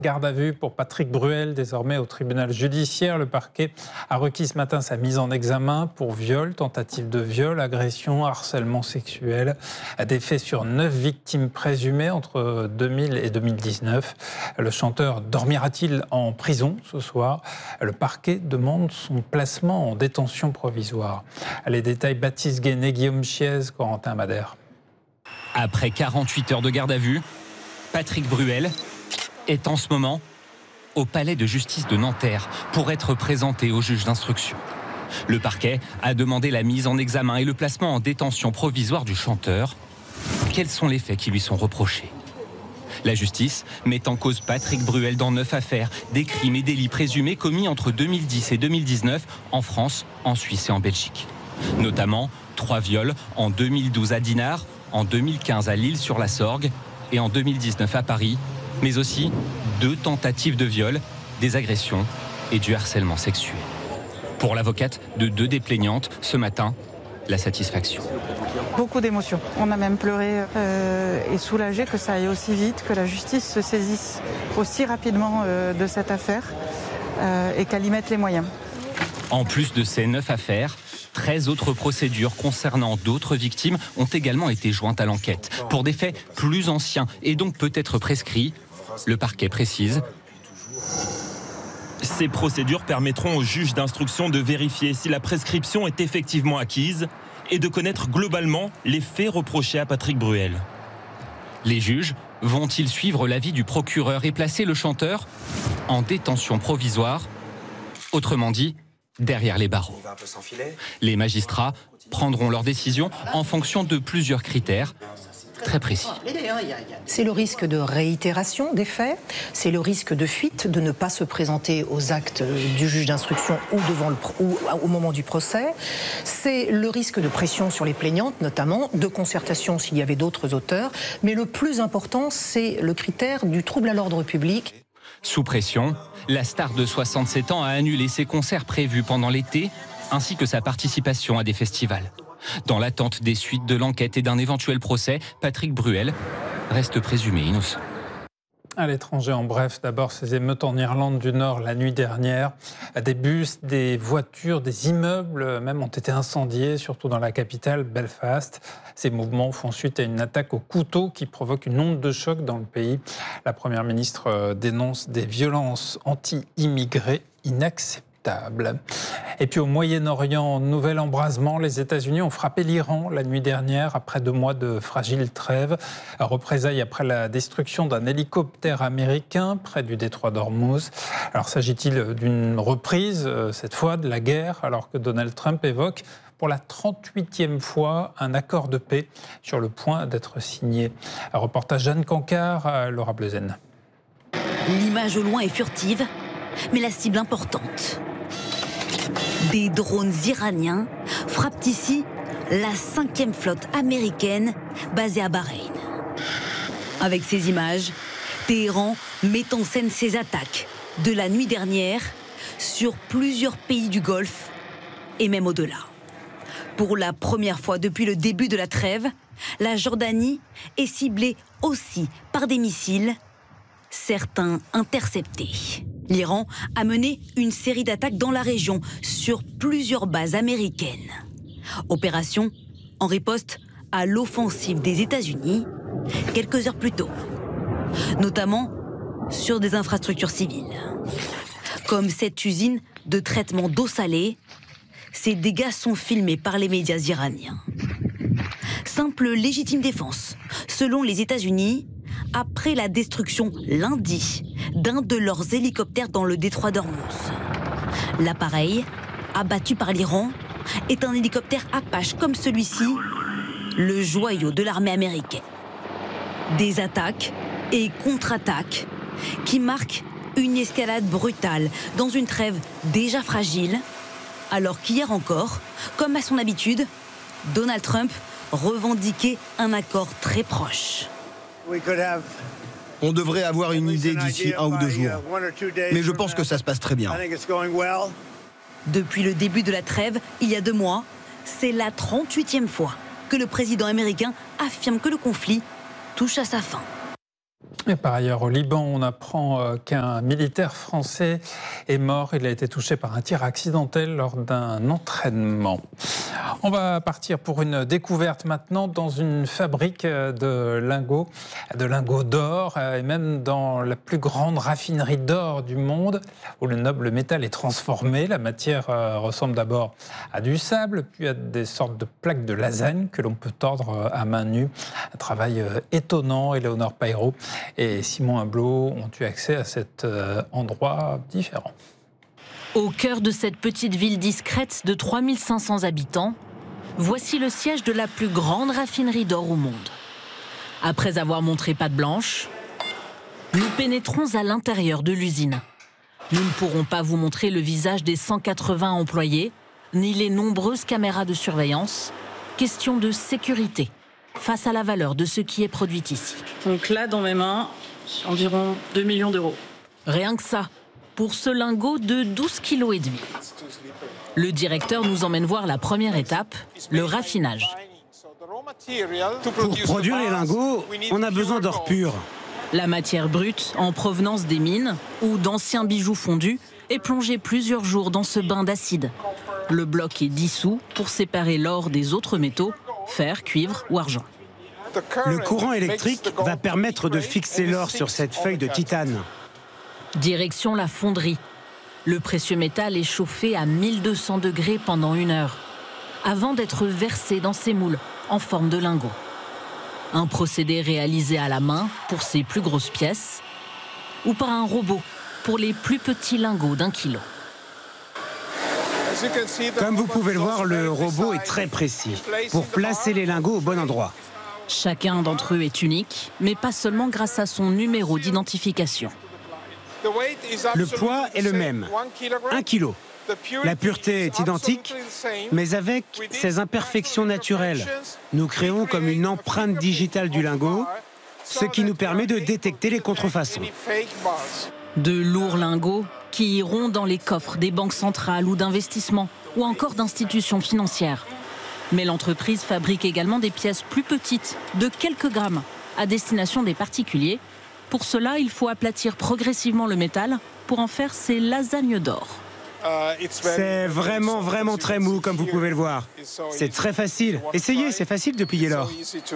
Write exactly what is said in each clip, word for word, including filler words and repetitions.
Garde à vue pour Patrick Bruel, désormais au tribunal judiciaire. Le parquet a requis ce matin sa mise en examen pour viol, tentative de viol, agression, harcèlement sexuel. Des faits sur neuf victimes présumées entre deux mille et deux mille dix-neuf. Le chanteur dormira-t-il en prison ce soir? Le parquet demande son placement en détention provisoire. Les détails, Baptiste Guéné, Guillaume Chiez, Corentin Madère. Après quarante-huit heures de garde à vue, Patrick Bruel est en ce moment au palais de justice de Nanterre pour être présenté au juge d'instruction. Le parquet a demandé la mise en examen et le placement en détention provisoire du chanteur. Quels sont les faits qui lui sont reprochés? La justice met en cause Patrick Bruel dans neuf affaires, des crimes et délits présumés commis entre deux mille dix et deux mille dix-neuf en France, en Suisse et en Belgique. Notamment trois viols en deux mille douze à Dinard, en deux mille quinze à L'Isle-sur-la-Sorgue et en deux mille dix-neuf à Paris, mais aussi deux tentatives de viol, des agressions et du harcèlement sexuel. Pour l'avocate de deux des plaignantes, ce matin, la satisfaction. Beaucoup d'émotions. On a même pleuré euh, et soulagé que ça aille aussi vite, que la justice se saisisse aussi rapidement euh, de cette affaire euh, et qu'elle y mette les moyens. En plus de ces neuf affaires, treize autres procédures concernant d'autres victimes ont également été jointes à l'enquête. Pour des faits plus anciens et donc peut-être prescrits, le parquet précise. Ces procédures permettront au juge d'instruction de vérifier si la prescription est effectivement acquise et de connaître globalement les faits reprochés à Patrick Bruel. Les juges vont-ils suivre l'avis du procureur et placer le chanteur en détention provisoire, autrement dit, derrière les barreaux? Les magistrats prendront leur décision en fonction de plusieurs critères très précis. C'est le risque de réitération des faits, c'est le risque de fuite, de ne pas se présenter aux actes du juge d'instruction ou, devant le, ou au moment du procès. C'est le risque de pression sur les plaignantes, notamment, de concertation s'il y avait d'autres auteurs. Mais le plus important, c'est le critère du trouble à l'ordre public. Sous pression, la star de soixante-sept ans a annulé ses concerts prévus pendant l'été, ainsi que sa participation à des festivals. Dans l'attente des suites de l'enquête et d'un éventuel procès, Patrick Bruel reste présumé innocent. À l'étranger, en bref, d'abord ces émeutes en Irlande du Nord la nuit dernière. Des bus, des voitures, des immeubles même ont été incendiés, surtout dans la capitale, Belfast. Ces mouvements font suite à une attaque au couteau qui provoque une onde de choc dans le pays. La Première ministre dénonce des violences anti-immigrés inacceptables. Et puis au Moyen-Orient, nouvel embrasement, les États-Unis ont frappé l'Iran la nuit dernière après deux mois de fragile trêve. Représailles après la destruction d'un hélicoptère américain près du détroit d'Ormuz. Alors s'agit-il d'une reprise, cette fois, de la guerre, alors que Donald Trump évoque pour la trente-huitième fois un accord de paix sur le point d'être signé. Un reportage Jeanne Cancard, Laura Bleuzen. L'image au loin est furtive, mais la cible importante. Des drones iraniens frappent ici la cinquième flotte américaine basée à Bahreïn. Avec ces images, Téhéran met en scène ses attaques de la nuit dernière sur plusieurs pays du Golfe et même au-delà. Pour la première fois depuis le début de la trêve, la Jordanie est ciblée aussi par des missiles, certains interceptés. L'Iran a mené une série d'attaques dans la région sur plusieurs bases américaines. Opération en riposte à l'offensive des États-Unis quelques heures plus tôt, notamment sur des infrastructures civiles. Comme cette usine de traitement d'eau salée, ces dégâts sont filmés par les médias iraniens. Simple légitime défense, selon les États-Unis, après la destruction lundi d'un de leurs hélicoptères dans le détroit d'Ormuz. L'appareil, abattu par l'Iran, est un hélicoptère Apache comme celui-ci, le joyau de l'armée américaine. Des attaques et contre-attaques qui marquent une escalade brutale dans une trêve déjà fragile, alors qu'hier encore, comme à son habitude, Donald Trump revendiquait un accord très proche. On devrait avoir une idée d'ici un ou deux jours. Mais je pense que ça se passe très bien. Depuis le début de la trêve, il y a deux mois, c'est la trente-huitième fois que le président américain affirme que le conflit touche à sa fin. Et par ailleurs, au Liban, on apprend qu'un militaire français est mort. Il a été touché par un tir accidentel lors d'un entraînement. On va partir pour une découverte maintenant dans une fabrique de lingots, de lingots d'or, et même dans la plus grande raffinerie d'or du monde, où le noble métal est transformé. La matière ressemble d'abord à du sable, puis à des sortes de plaques de lasagne que l'on peut tordre à main nue. Un travail étonnant. Éléonore Paillereau et Simon Hublot ont eu accès à cet endroit différent. Au cœur de cette petite ville discrète de trois mille cinq cents habitants, voici le siège de la plus grande raffinerie d'or au monde. Après avoir montré patte blanche, nous pénétrons à l'intérieur de l'usine. Nous ne pourrons pas vous montrer le visage des cent quatre-vingts employés, ni les nombreuses caméras de surveillance. Question de sécurité face à la valeur de ce qui est produit ici. Donc là, dans mes mains, environ deux millions d'euros. Rien que ça, pour ce lingot de douze virgule cinq kilos. Le directeur nous emmène voir la première étape, le raffinage. Pour produire les lingots, on a besoin d'or pur. La matière brute, en provenance des mines ou d'anciens bijoux fondus, est plongée plusieurs jours dans ce bain d'acide. Le bloc est dissous pour séparer l'or des autres métaux, fer, cuivre ou argent. Le courant électrique va permettre de fixer l'or sur cette feuille de titane. Direction la fonderie. Le précieux métal est chauffé à mille deux cents degrés pendant une heure, avant d'être versé dans ces moules en forme de lingots. Un procédé réalisé à la main pour ces plus grosses pièces, ou par un robot pour les plus petits lingots d'un kilo. Comme vous pouvez le voir, le robot est très précis pour placer les lingots au bon endroit. Chacun d'entre eux est unique, mais pas seulement grâce à son numéro d'identification. Le poids est le même, un kilo. La pureté est identique, mais avec ses imperfections naturelles. Nous créons comme une empreinte digitale du lingot, ce qui nous permet de détecter les contrefaçons. De lourds lingots qui iront dans les coffres des banques centrales ou d'investissement, ou encore d'institutions financières. Mais l'entreprise fabrique également des pièces plus petites, de quelques grammes, à destination des particuliers. Pour cela, il faut aplatir progressivement le métal pour en faire ces lasagnes d'or. C'est vraiment, vraiment très mou, comme vous pouvez le voir. C'est très facile. Essayez, c'est facile de plier l'or.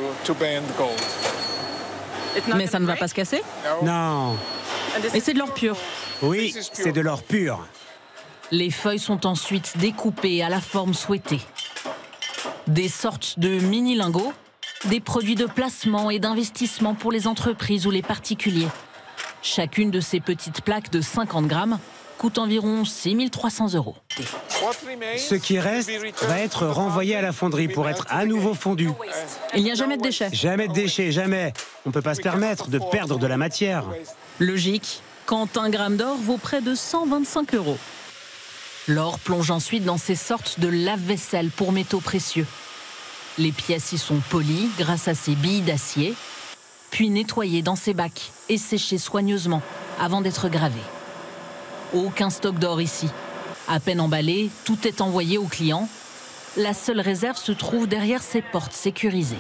Mais ça ne va pas se casser? Non. Et c'est de l'or pur? Oui, c'est de l'or pur. Les feuilles sont ensuite découpées à la forme souhaitée. Des sortes de mini-lingots, des produits de placement et d'investissement pour les entreprises ou les particuliers. Chacune de ces petites plaques de cinquante grammes coûte environ six mille trois cents euros. Ce qui reste va être renvoyé à la fonderie pour être à nouveau fondu. Il n'y a jamais de déchets? Jamais de déchets, jamais. On ne peut pas se permettre de perdre de la matière. Logique, quand un gramme d'or vaut près de cent vingt-cinq euros. L'or plonge ensuite dans ces sortes de lave-vaisselle pour métaux précieux. Les pièces y sont polies grâce à ces billes d'acier, puis nettoyées dans ces bacs et séchées soigneusement avant d'être gravées. Aucun stock d'or ici. À peine emballé, tout est envoyé au client. La seule réserve se trouve derrière ces portes sécurisées.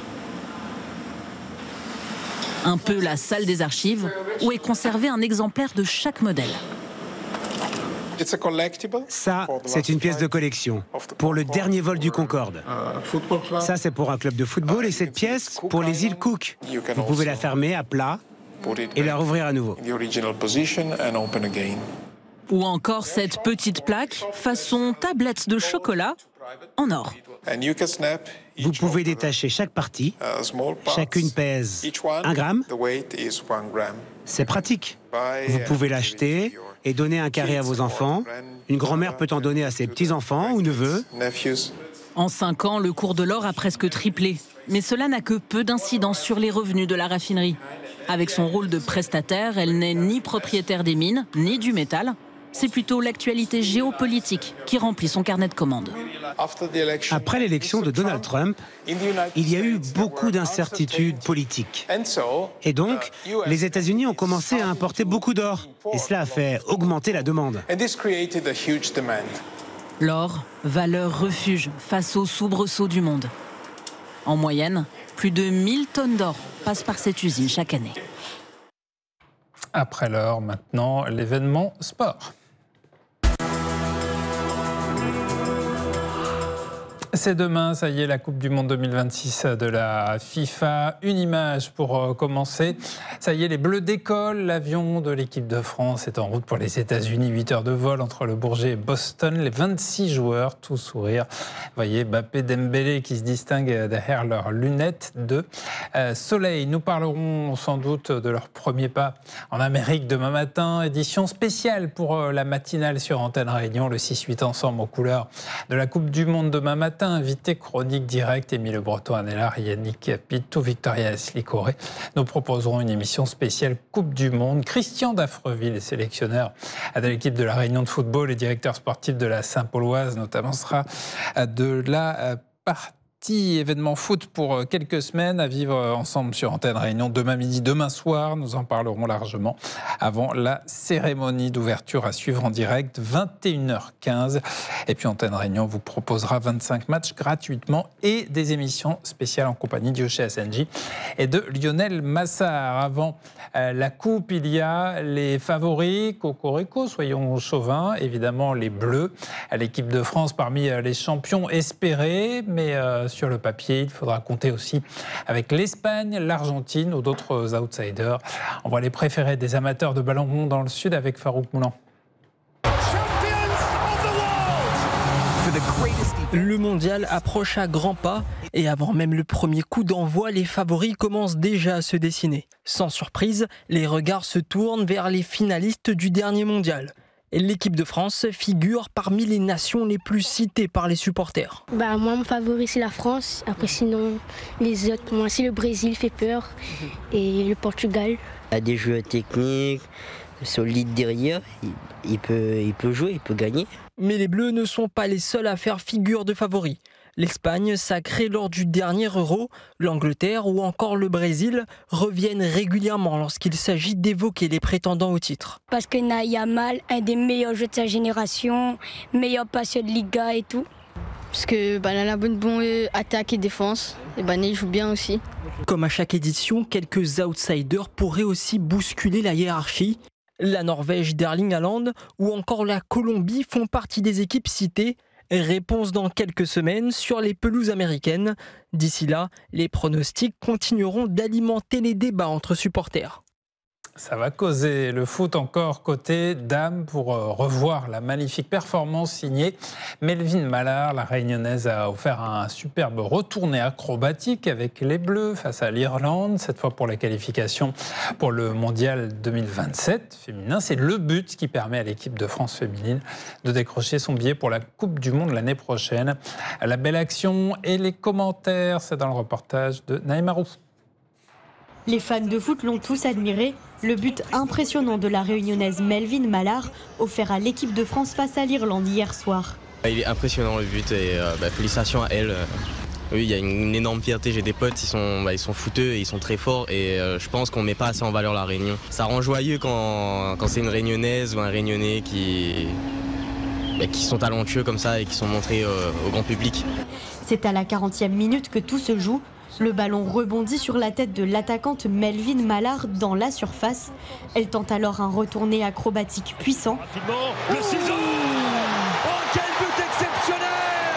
Un peu la salle des archives, où est conservé un exemplaire de chaque modèle. Ça, c'est une pièce de collection pour le dernier vol du Concorde. Ça, c'est pour un club de football et cette pièce pour les îles Cook. Vous pouvez la fermer à plat et la rouvrir à nouveau. Ou encore cette petite plaque façon tablette de chocolat en or. Vous pouvez détacher chaque partie. Chacune pèse un gramme. C'est pratique. Vous pouvez l'acheter et donner un carré à vos enfants. Une grand-mère peut en donner à ses petits-enfants ou neveux. En cinq ans, le cours de l'or a presque triplé. Mais cela n'a que peu d'incidence sur les revenus de la raffinerie. Avec son rôle de prestataire, elle n'est ni propriétaire des mines, ni du métal. C'est plutôt l'actualité géopolitique qui remplit son carnet de commandes. Après l'élection de Donald Trump, il y a eu beaucoup d'incertitudes politiques. Et donc, les États-Unis ont commencé à importer beaucoup d'or. Et cela a fait augmenter la demande. L'or, valeur refuge face aux soubresauts du monde. En moyenne, plus de mille tonnes d'or passent par cette usine chaque année. Après l'heure, maintenant, l'événement sport. C'est demain, ça y est, la Coupe du Monde deux mille vingt-six de la FIFA. Une image pour commencer. Ça y est, les Bleus décollent. L'avion de l'équipe de France est en route pour les États-Unis. huit heures de vol entre le Bourget et Boston. Les vingt-six joueurs, tous sourires. Vous voyez Mbappé, Dembélé qui se distinguent derrière leurs lunettes de euh, soleil. Nous parlerons sans doute de leur premier pas en Amérique demain matin. Édition spéciale pour euh, la matinale sur Antenne Réunion. Le six huit ensemble aux couleurs de la Coupe du Monde demain matin. Invité chronique direct, Émile Le Breton, Annelar, Yannick Pitou, Victoria Eslicoré. Nous proposerons une émission spéciale Coupe du Monde. Christian Dafreville, le sélectionneur de l'équipe de la Réunion de football et directeur sportif de la Saint-Pauloise, notamment sera de la partie. Petit événement foot pour quelques semaines à vivre ensemble sur Antenne Réunion demain midi, demain soir. Nous en parlerons largement avant la cérémonie d'ouverture à suivre en direct, vingt et une heures quinze. Et puis Antenne Réunion vous proposera vingt-cinq matchs gratuitement et des émissions spéciales en compagnie d'Yoshi S N J et de Lionel Massard. Avant la coupe, il y a les favoris, Cocorico, soyons chauvins, évidemment les Bleus. L'équipe de France parmi les champions espérés, mais euh, sur le papier, il faudra compter aussi avec l'Espagne, l'Argentine ou d'autres outsiders. On voit les préférés des amateurs de ballon rond dans le sud avec Farouk Moulan. Le mondial approche à grands pas et avant même le premier coup d'envoi, les favoris commencent déjà à se dessiner. Sans surprise, les regards se tournent vers les finalistes du dernier mondial. L'équipe de France figure parmi les nations les plus citées par les supporters. Bah, moi, mon favori, c'est la France. Après, sinon, les autres, moi, c'est le Brésil, fait peur. Et le Portugal. Il a des jeux techniques, solides derrière. Il, il, peut, il peut jouer, il peut gagner. Mais les Bleus ne sont pas les seuls à faire figure de favoris. L'Espagne, sacrée lors du dernier Euro, l'Angleterre ou encore le Brésil reviennent régulièrement lorsqu'il s'agit d'évoquer les prétendants au titre. Parce que Yamal, un des meilleurs joueurs de sa génération, meilleur passeur de Liga et tout. Parce que bah, elle a une bonne attaque et défense, et bah, elle joue bien aussi. Comme à chaque édition, quelques outsiders pourraient aussi bousculer la hiérarchie. La Norvège d'Erling Haaland ou encore la Colombie font partie des équipes citées. Réponse dans quelques semaines sur les pelouses américaines. D'ici là, les pronostics continueront d'alimenter les débats entre supporters. Ça va causer le foot encore côté dames pour revoir la magnifique performance signée Melvin Mallard. La Réunionnaise a offert un superbe retourné acrobatique avec les Bleus face à l'Irlande, cette fois pour la qualification pour le Mondial deux mille vingt-sept féminin. C'est le but qui permet à l'équipe de France féminine de décrocher son billet pour la Coupe du Monde l'année prochaine. La belle action et les commentaires, c'est dans le reportage de Naïma Roux. Les fans de foot l'ont tous admiré. Le but impressionnant de la Réunionnaise Melvin Mallard, offert à l'équipe de France face à l'Irlande hier soir. Il est impressionnant le but et euh, bah, félicitations à elle. Oui, il y a une énorme fierté. J'ai des potes, ils sont, bah, ils sont footeux et ils sont très forts et euh, je pense qu'on ne met pas assez en valeur la Réunion. Ça rend joyeux quand, quand c'est une Réunionnaise ou un Réunionnais qui, bah, qui sont talentueux comme ça et qui sont montrés euh, au grand public. C'est à la quarantième minute que tout se joue. Le ballon rebondit sur la tête de l'attaquante Melvin Mallard dans la surface. Elle tente alors un retourné acrobatique puissant. Le ciseau ! Oh, quel but exceptionnel !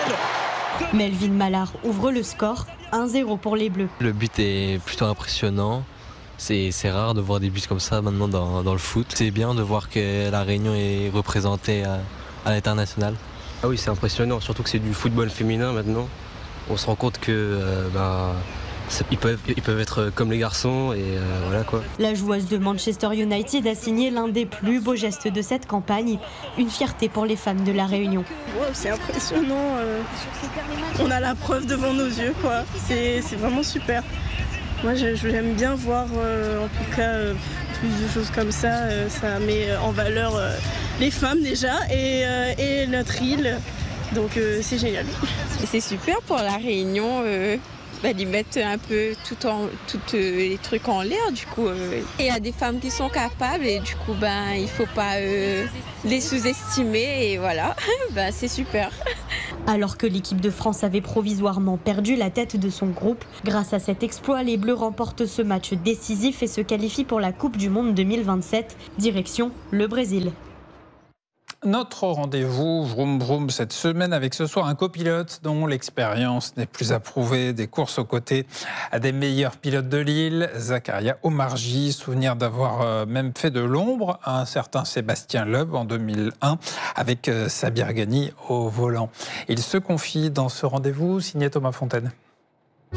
Melvin Mallard ouvre le score, un zéro pour les Bleus. Le but est plutôt impressionnant. C'est, c'est rare de voir des buts comme ça maintenant dans, dans le foot. C'est bien de voir que la Réunion est représentée à, à l'international. Ah oui, c'est impressionnant, surtout que c'est du football féminin maintenant. On se rend compte que euh, bah, ils, peuvent, ils peuvent être comme les garçons et euh, voilà quoi. La joueuse de Manchester United a signé l'un des plus beaux gestes de cette campagne, une fierté pour les femmes de la Réunion. Wow, c'est impressionnant, euh, on a la preuve devant nos yeux, quoi. C'est, c'est vraiment super. Moi j'aime bien voir euh, en tout cas euh, plus de choses comme ça, euh, ça met en valeur euh, les femmes déjà et, euh, et notre île. Donc euh, c'est génial. C'est super pour la Réunion, euh, bah, d'y mettre un peu tout en, tout, euh, les trucs en l'air du coup. Euh. Il y a des femmes qui sont capables et du coup ben, il ne faut pas euh, les sous-estimer et voilà, ben, c'est super. Alors que l'équipe de France avait provisoirement perdu la tête de son groupe, grâce à cet exploit, les Bleus remportent ce match décisif et se qualifient pour la Coupe du Monde deux mille vingt-sept, direction le Brésil. Notre rendez-vous vroom vroom cette semaine avec ce soir un copilote dont l'expérience n'est plus à prouver, des courses aux côtés à des meilleurs pilotes de Lille, Zakaria Omarjee, souvenir d'avoir même fait de l'ombre à un certain Sébastien Loeb en deux mille un avec Sabir Ghani au volant. Il se confie dans ce rendez-vous signé Thomas Fontaine.